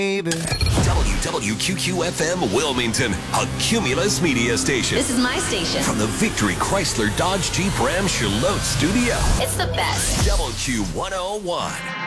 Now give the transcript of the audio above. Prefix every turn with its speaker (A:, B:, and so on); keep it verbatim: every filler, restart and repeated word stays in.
A: Baby.
B: W W Q Q F M Wilmington, a Cumulus media station.
C: This is my station.
B: From the Victory Chrysler Dodge Jeep Ram Charlotte studio.
C: It's the best.
B: W Q one oh one.